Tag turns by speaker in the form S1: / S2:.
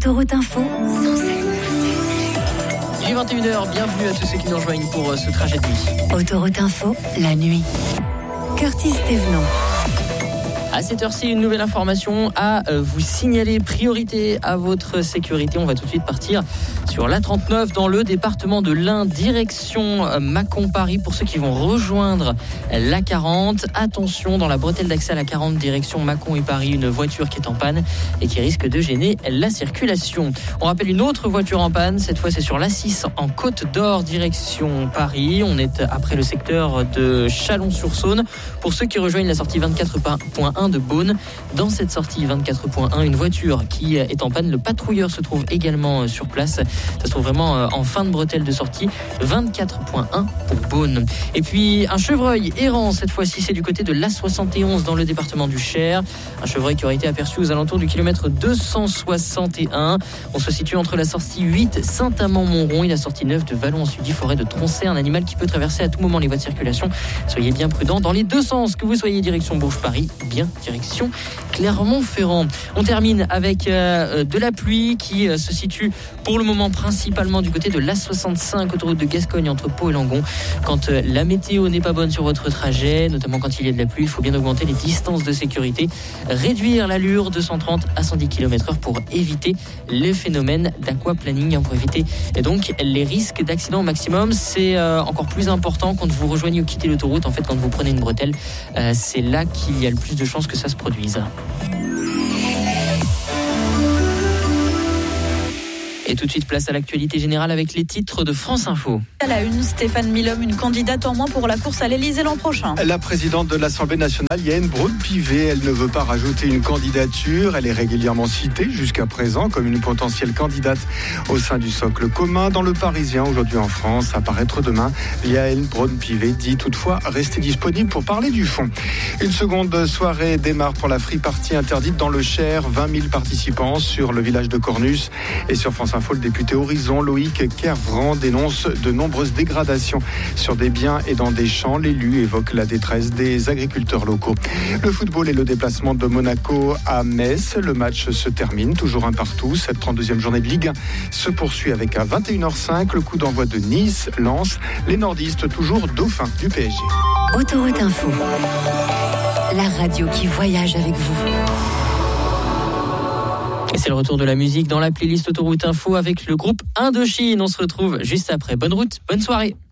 S1: Autoroute Info.
S2: Il est 21h, bienvenue à tous ceux qui nous rejoignent pour ce trajet de nuit.
S1: Autoroute Info, la nuit. Curtis Thévenot.
S2: À cette heure-ci, une nouvelle information à vous signaler. Priorité à votre sécurité. On va tout de suite partir sur l'A39 dans le département de l'Ain, direction Mâcon-Paris. Pour ceux qui vont rejoindre l'A40, attention, dans la bretelle d'accès à l'A40, direction Mâcon et Paris, une voiture qui est en panne et qui risque de gêner la circulation. On rappelle une autre voiture en panne. Cette fois, c'est sur l'A6 en Côte d'Or, direction Paris. On est après le secteur de Chalon-sur-Saône. Pour ceux qui rejoignent la sortie 24.1 de Beaune, dans cette sortie 24.1, une voiture qui est en panne. Le patrouilleur se trouve également sur place. Ça se trouve vraiment en fin de bretelle de sortie 24.1 pour Beaune. Et puis un chevreuil errant, cette fois-ci c'est du côté de l'A71 dans le département du Cher. Un chevreuil qui aurait été aperçu aux alentours du kilomètre 261. On se situe entre la sortie 8 Saint-Amand-Montrond et la sortie 9 de Vallon-en-Sully, forêt de Troncey. Un animal qui peut traverser à tout moment les voies de circulation. Soyez bien prudents dans les deux sens, que vous soyez direction Bourges-Paris, bien direction Clermont-Ferrand. On termine avec de la pluie qui se situe pour le moment principalement du côté de l'A65, autoroute de Gascogne entre Pau et Langon. Quand la météo n'est pas bonne sur votre trajet, notamment quand il y a de la pluie, il faut bien augmenter les distances de sécurité, réduire l'allure de 130 à 110 km/h pour éviter les phénomènes d'aquaplaning, pour éviter donc les risques d'accident au maximum. C'est encore plus important quand vous rejoignez ou quittez l'autoroute. En fait, quand vous prenez une bretelle, c'est là qu'il y a le plus de chances que ça se produise. Et tout de suite, place à l'actualité générale avec les titres de France Info.
S3: À la une, Stéphane Milhomme, une candidate en moins pour la course à l'Elysée l'an prochain.
S4: La présidente de l'Assemblée nationale, Yaël Braun-Pivet, elle ne veut pas rajouter une candidature. Elle est régulièrement citée jusqu'à présent comme une potentielle candidate au sein du socle commun. Dans Le Parisien, aujourd'hui en France, à paraître demain, Yaël Braun-Pivet dit toutefois rester disponible pour parler du fond. Une seconde soirée démarre pour la Free Party interdite dans le Cher. 20 000 participants sur le village de Cornus. Et sur France Info, le député Horizon, Loïc Kervran, dénonce de nombreuses dégradations sur des biens et dans des champs. L'élu évoque la détresse des agriculteurs locaux. Le football et le déplacement de Monaco à Metz. Le match se termine, toujours un partout. Cette 32e journée de Ligue 1 se poursuit avec à 21h05 le coup d'envoi de Nice-Lens. Les nordistes toujours dauphins du PSG.
S1: Autoroute Info, la radio qui voyage avec vous.
S2: Et c'est le retour de la musique dans la playlist Autoroute Info avec le groupe Indochine. On se retrouve juste après. Bonne route, bonne soirée.